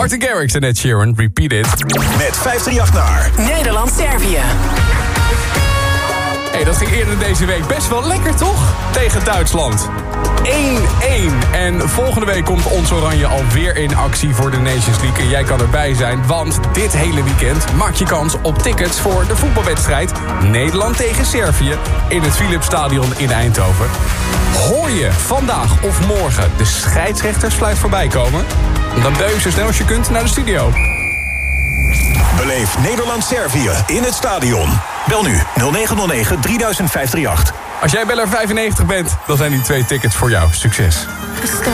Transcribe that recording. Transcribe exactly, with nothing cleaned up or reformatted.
Martin Garrix en Ed Sheeran, Repeat It. Met vijf drie acht naar Nederland-Servië. Hey, dat ging eerder deze week best wel lekker, toch? Tegen Duitsland. één één. En volgende week komt ons Oranje alweer in actie voor de Nations League. En jij kan erbij zijn, want dit hele weekend maak je kans op tickets voor de voetbalwedstrijd Nederland tegen Servië in het Philipsstadion in Eindhoven. Hoor je vandaag of morgen de scheidsrechtersfluit voorbij komen? Dan bel je zo snel als je kunt naar de studio. Beleef Nederland-Servië in het stadion. Bel nu nul negen nul negen drie duizend vijf drie acht. Als jij beller vijfennegentig bent, dan zijn die twee tickets voor jou. Succes.